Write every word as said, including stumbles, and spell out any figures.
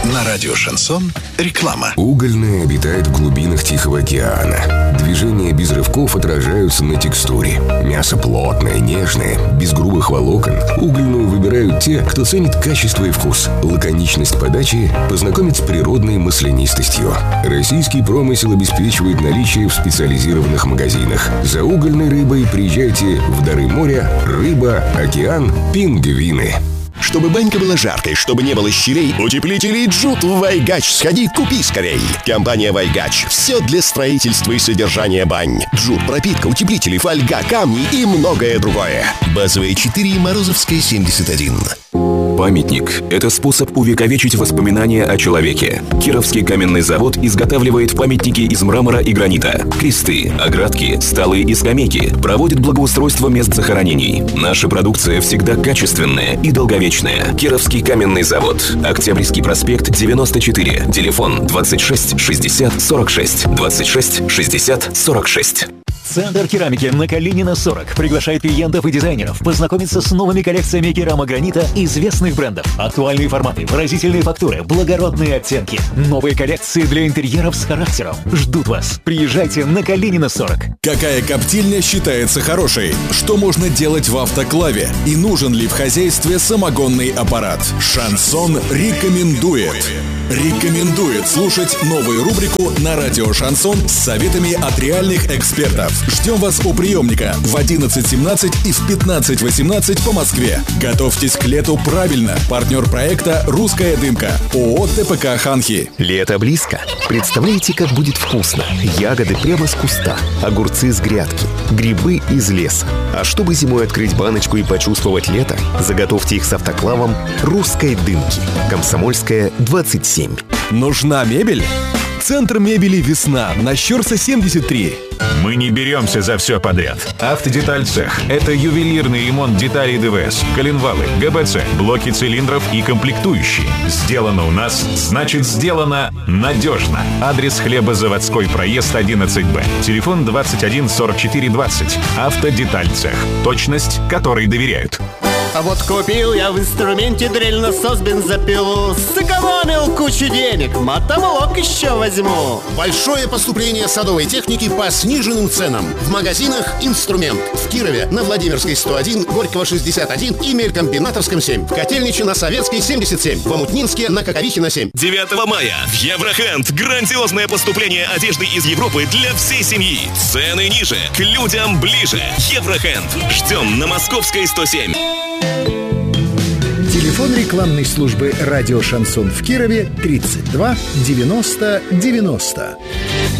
На радио «Шансон» реклама. Угольная обитает в глубинах Тихого океана. Движения без рывков отражаются на текстуре. Мясо плотное, нежное, без грубых волокон. Угольную выбирают те, кто ценит качество и вкус. Лаконичность подачи познакомит с природной маслянистостью. Российский промысел обеспечивает наличие в специализированных магазинах. За угольной рыбой приезжайте в дары моря, рыба, океан, пингвины. Чтобы банька была жаркой, чтобы не было щелей, утеплители Джут в Вайгач. Сходи, купи скорей. Компания Вайгач. Все для строительства и содержания бань. Джут, пропитка, утеплители, фольга, камни и многое другое. Базовая четыре, Морозовская, семьдесят один. Памятник – это способ увековечить воспоминания о человеке. Кировский каменный завод изготавливает памятники из мрамора и гранита, кресты, оградки, столы и скамейки, проводит благоустройство мест захоронений. Наша продукция всегда качественная и долговечная. Кировский каменный завод. Октябрьский проспект, девяносто четыре. Телефон двадцать шесть шестьдесят сорок шесть. двадцать шесть шестьдесят сорок шесть. Центр керамики на Калинина сорок приглашает клиентов и дизайнеров познакомиться с новыми коллекциями керамогранита известных брендов. Актуальные форматы, выразительные фактуры, благородные оттенки. Новые коллекции для интерьеров с характером. Ждут вас. Приезжайте на Калинина сорок. Какая коптильня считается хорошей? Что можно делать в автоклаве? И нужен ли в хозяйстве самогонный аппарат? Шансон рекомендует. Рекомендует слушать новую рубрику на радио «Шансон» с советами от реальных экспертов. Ждем вас у приемника в одиннадцать семнадцать и в пятнадцать восемнадцать по Москве. Готовьтесь к лету правильно. Партнер проекта «Русская дымка». ООО ТПК «Ханхи». Лето близко. Представляете, как будет вкусно? Ягоды прямо с куста, огурцы с грядки, грибы из леса. А чтобы зимой открыть баночку и почувствовать лето, заготовьте их с автоклавом «Русской дымки». Комсомольская, двадцать семь. Нужна мебель? Центр мебели «Весна» на Щерса семьдесят три. Мы не беремся за все подряд. Автодеталь Цех – это ювелирный ремонт деталей ДВС, коленвалы, ГБЦ, блоки цилиндров и комплектующие. Сделано у нас, значит сделано надежно. Адрес: Хлебозаводской проезд одиннадцать Б. Телефон двадцать один сорок четыре двадцать. Автодеталь Цех. Точность, которой доверяют. А вот купил я в инструменте дрель-насос, бензопилу, сэкономил кучу денег, мотоблок еще возьму. Большое поступление садовой техники по сниженным ценам. В магазинах «Инструмент». В Кирове на Владимирской сто один, Горького шестьдесят один и Мелькомбинатовском семь. В Котельниче на Советской семьдесят семь. В Омутнинске на Коковихина семь. девятого мая в Еврохенд грандиозное поступление одежды из Европы для всей семьи. Цены ниже, к людям ближе. Еврохенд. Ждем на Московской сто семь. Телефон рекламной службы «Радио Шансон» в Кирове тридцать два девяносто девяносто.